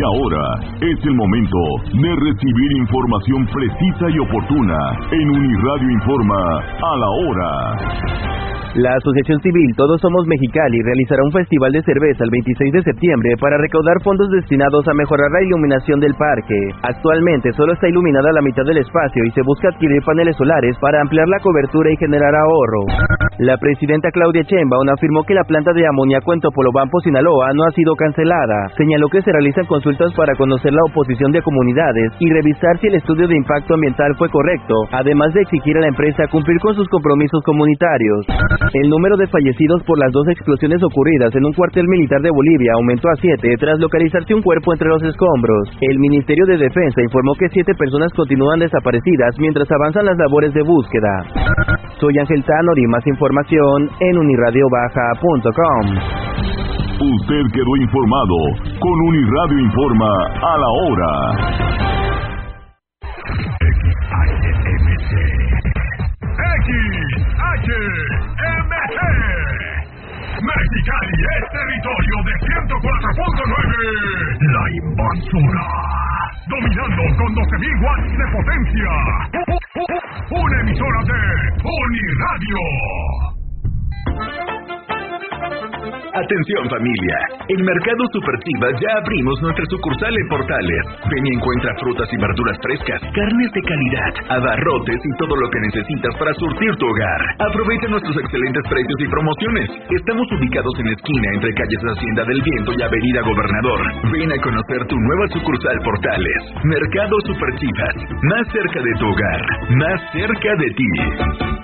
Y ahora es el momento de recibir información precisa y oportuna en Uniradio Informa a la hora. La Asociación Civil Todos Somos Mexicali realizará un festival de cerveza el 26 de septiembre para recaudar fondos destinados a mejorar la iluminación del parque. Actualmente solo está iluminada la mitad del espacio y se busca adquirir paneles solares para ampliar la cobertura y generar ahorro. La presidenta Claudia Sheinbaum afirmó que la planta de amoníaco en Topolobampo, Sinaloa, no ha sido cancelada. Señaló que se realizan consultas para conocer la oposición de comunidades y revisar si el estudio de impacto ambiental fue correcto, además de exigir a la empresa cumplir con sus compromisos comunitarios. El número de fallecidos por las dos explosiones ocurridas en un cuartel militar de Bolivia aumentó a 7 tras localizarse un cuerpo entre los escombros. El Ministerio de Defensa informó que 7 personas continúan desaparecidas mientras avanzan las labores de búsqueda. Soy Ángel Tanori, más información en unirradiobaja.com. Usted quedó informado con Uniradio Informa a la hora. XHMC Mexicali es territorio de 104.9. La Invasora, dominando con 12.000 watts de potencia. Una emisora de Uniradio. Atención familia, en Mercado Superchivas ya abrimos nuestra sucursal en Portales. Ven y encuentra frutas y verduras frescas, carnes de calidad, abarrotes y todo lo que necesitas para surtir tu hogar. Aprovecha nuestros excelentes precios y promociones. Estamos ubicados en esquina entre calles Hacienda del Viento y Avenida Gobernador. Ven a conocer tu nueva sucursal Portales. Mercado Superchivas, más cerca de tu hogar, más cerca de ti.